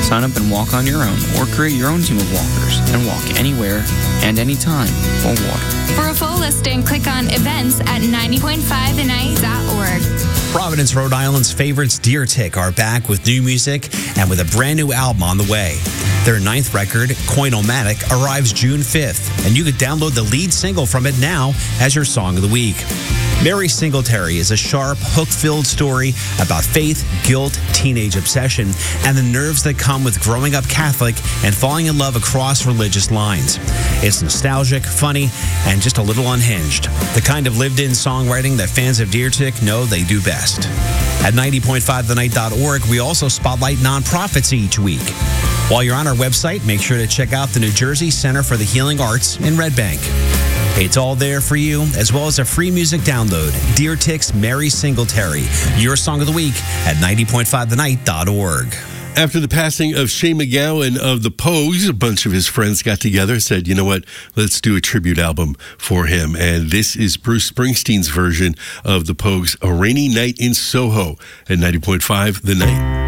Sign up and walk on your own, or create your own team of walkers and walk anywhere and anytime for water. For a full listing, click on events at 90.5thenight.org. Providence, Rhode Island's favorites, Deer Tick, are back with new music and with a brand new album on the way. Their 9th record, Coin-O-Matic, arrives June 5th, and you could download the lead single from it now as your song of the week. Mary Singletary is a sharp, hook-filled story about faith, guilt, teenage obsession, and the nerves that come with growing up Catholic and falling in love across religious lines. It's nostalgic, funny, and just a little unhinged. The kind of lived-in songwriting that fans of Deer Tick know they do best. At 90.5thenight.org, we also spotlight nonprofits each week. While you're on our website, make sure to check out the New Jersey Center for the Healing Arts in Red Bank. It's all there for you, as well as a free music download, Deer Tick's Mary Singletary, your song of the week at 90.5thenight.org. After the passing of Shane MacGowan of the Pogues, a bunch of his friends got together and said, you know what, let's do a tribute album for him. And this is Bruce Springsteen's version of the Pogues' A Rainy Night in Soho at 90.5 The Night.